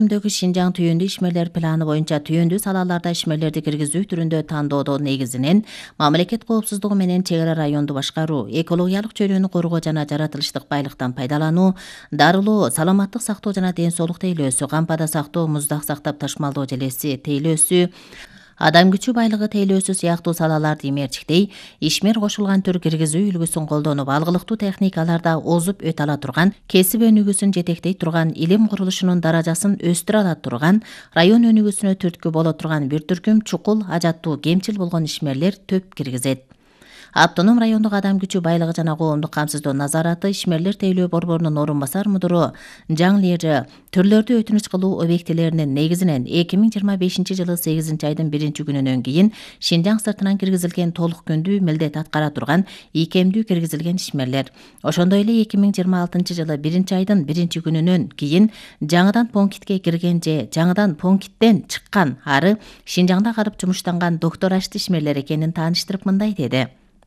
Түндөгү Шинжаң түйүндү ишмерлер планы боюнча түйүндү салаларда ишмерлерди киргизүү түрүндө тандоодо негизинен мамлекет коопсуздугу менен чек ара районду башкаруу, экологиялык чөйрөнү коргоо жана жаратылыштык байлыктан пайдалануу, дарылоо, саламаттык сактоо жана ден соолук тейлөөсү, кампада сактоо, муздак сактап ташмалдоо желеси тейлөөсү, адам күчү байлыгы тейлөөсү сыяктуу салаларды имерчиктей, ишмер кошулган түр киргизүү үлгүсүн колдонуп, алгылыктуу техникаларда озуп өтө ала турган, кесип өнүгүүсүн жетектей турган, илим курулушунун даражасын өстүрө ала турган, район өнүгүүсүнө түрткү боло турган бир түркүм чукул, ажаттуу, кемчил болгон ишмерлер төп киргизет. Автоном райондук адам күчү байлыгы жана коомдук камсыздоо назараты ишмерлер тейлөө борборунун орун басар мудуру Жаң Лежи түрлөрдү өтүнүч кылуу объектилеринин негизинен 2025-жылы 8-айдын 1-күнүнөн кийин Шинжаң сыртынан киргизилген толук күндүү милдет аткара турган ийкемдүү киргизилген ишмерлер. Ошондой эле 2026-жылы 1-айдын 1-күнүнөн кийин жаңыдан пунктке кирген же жаңыдан пункттен чыккан ары Шинжаңда карып жумуштанган доктор ашты ишмерлер экенин тааныштырып мындай деди.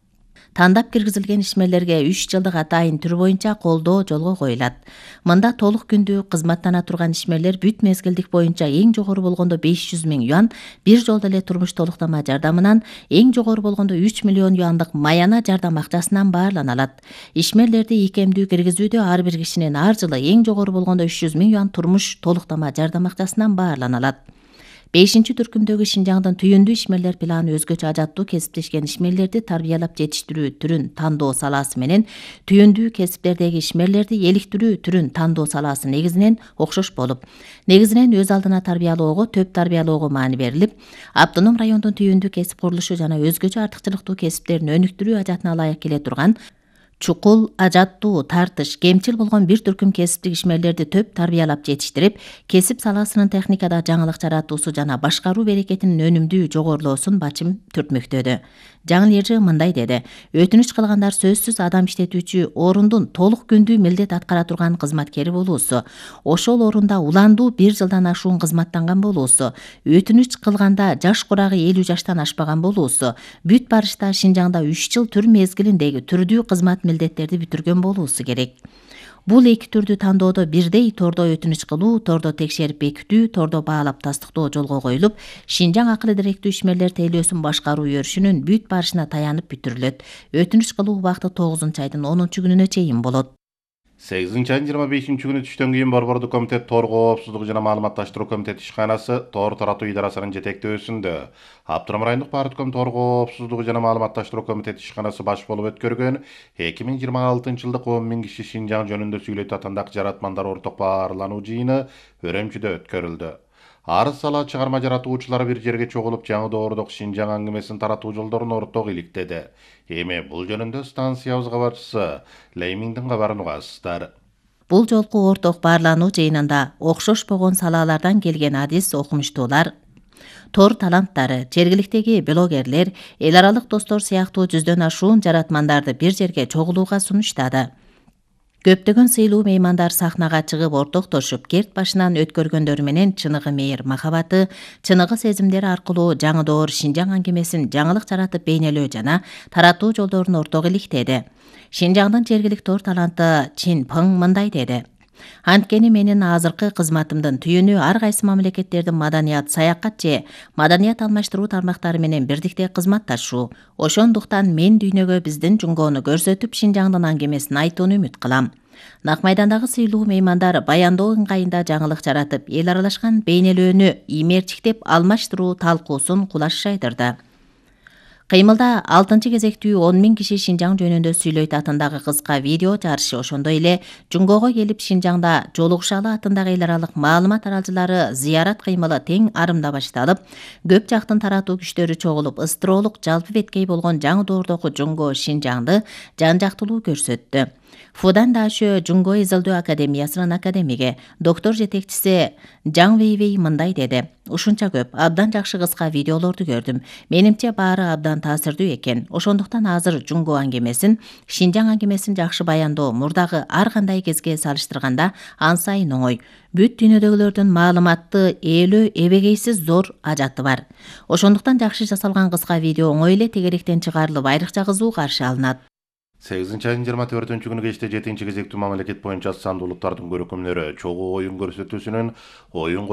Тандап киргизилген ишмерлерге 3 жылдык атайын түр боюнча колдоо жолго коюлат. Мында толук күндүү кызматтана турган ишмерлер бүт мезгилдик боюнча эң жогору болгондо 500 000 юан бир жолдо эле турмуш толуктама жардамынан, эң жогору болгондо 3 миллион юандык маяна жардам акчасынан баарлана алат. Ишмерлерди ийкемдүү киргизүүдө ар бир кишинин ар жылы эң жогору болгондо 300 000 юан турмуш толуктама жардам акчасынан баарлана алат. 5-түркүмдөгү Шинжаңдын түйүндүү ишмерлер планы өзгөчө ажаттуу кесиптешкен ишмерлерди тарбиялап жетиштирүү түрүн тандоо салаасы менен түйүндүү кесиптердеги ишмерлерди эликтирүү түрүн тандоо салаасы негизинен окшош болуп, негизинен өз алдына тарбиялоого, төп тарбиялоого маани берилип, автоном райондун түйүндүү кесип курулушу жана өзгөчө артыкчылыктуу кесиптерин өнүктүрүү ажатына ылайык келе турган чукул, ажаттуу, тартыш, кемчил болгон бир түркүм кесиптик ишмерлерди төп тарбиялап жетиштирип, кесип саласынын техникада жаңылык жаратуусу жана башкаруу берекетинин өнүмдүү жогорулоосун бачым түртмөктөдү. Жаң Лежи мындай деди: өтүнүч кылгандар сөзсүз адам иштетүүчү орундун толук күндүү милдет аткара турган кызматкери болуусу, ошол орунда уландуу 1 жылдан ашуун кызматтанган болуусу, өтүнүч кылганда жаш курагы 50 жаштан ашпаган болуусу, бүт барышта Шинжаңда 3 жыл түр мезгилиндеги түрдүү кызмат милдеттерди бүтүргөн болуусу керек. Бул эки түрдү тандоодо бирдей тордо өтүнүч кылуу, тордо текшерип бекитүү, тордо баалап тастыктоо жолго коюлуп, Шинжаң акылы директүү ишмерлер тейлөөсүн башкаруу өрүшүнүн бүт барышына таянып бүтүрүлөт. Өтүнүч кылуу убакыты 9-айдын 10-күнүнө чейин болот. 8-айдын 25-күнү түштөн кийин Борбордук комитет Тор коопсуздугу жана маалыматташтыруу комитети ишканасы Тор таратуу идарасынын жетектөөсүндө Автоном райондук партком Тор коопсуздугу жана маалыматташтыруу комитети ишканасы баш болуп өткөргөн 2026-жылдык 10 000 киши Шинжаң жөнүндө сүйлөйт атындагы жаратмандар орток баарлануу жыйыны Өрөмчүдө өткөрүлдү. Арыз сала чыгарма жаратуучулар бир жерге чогулуп жаңы доордук Шинжаң аңгемесин таратуу жолдорун орток иликтеди. Эми бул жөнүндө станциябыз кабарчысы Леймиңдин кабарын угасыздар. Бул жолку орток баарлануу жыйынында окшош болгон салалардан келген адис окумуштуулар, Тор таланттары, жергиликтеги блогерлер, эл аралык достор сыяктуу жүздөн ашуун жаратмандарды бир жерге чогулууга сунуштады. Көптөгөн сыйлуу меймандар сахнага чыгып ортоктошуп, керт башынан өткөргөндөрү менен чыныгы мейир махабаты, чыныгы сезимдери аркылуу жаңы доор Шинжаң аңгемесин жаңылык жаратып бейнелөө жана таратуу жолдорун орток иликтеди. Шинжаңдын жергилик Тор таланты Чин Пың мындай деди: Анткени менин азыркы кызматымдын түйүнү ар кайсы мамлекеттердин маданият, саякат же маданият алмаштыруу тармактары менен бирдикте кызматташуу. Ошондуктан мен дүйнөгө биздин Жунгоону көрсөтүп, Шинжаңдын аңгемесин айтууну үмүт кылам. Нак майдандагы сыйлуу меймандар баяндоо ыңгайында жаңылык жаратып, эл аралашкан бейнелөөнү имерчиктеп алмаштыруу талкуусун кулаш жайдырды. Кыймылда 6-кезектүү 10 000 киши Шинжаң жөнүндө сүйлөйт атындагы кыска видео жарышы, ошондой эле Жунгоого келип Шинжаңда жолугушалы атындагы эл аралык маалымат аралжылары зыярат кыймылы тең арымда башталып, көп жактын таратуу күчтөрү чогулуп, ыстыроолук жалпы беткей болгон жаңы доордогу Жунгоо Шинжаңды жан жактылуу көрсөттү. Фудан Дашө Жунгоо изилдөө академиясынын академиги, доктор жетекчиси Жаң Вейвей мындай деди: ушунча көп, абдан жакшы кыска видеолорду көрдүм. Менимче баары абдан таасирдүү экен. Ошондуктан азыр Жунгоо аңгемесин, Шинжаң аңгемесин жакшы баяндоо мурдагы ар кандай кезге салыштырганда ансайын оңой. Бүт дүйнөдөгүлөрдүн маалыматты, ээлөө, эбегейсиз зор ажаты бар. Ошондуктан жакшы жасалган кыска видео оңой эле тегеректен чыгарылып, айрыкча кызуу каршы алынат. 8 айдын 24 күнү кечте 7 кезектүү мамлекет боюнча санды улуттардын көрөкмөлөрү чогуу оюн көрсөтүүсүнүн оюн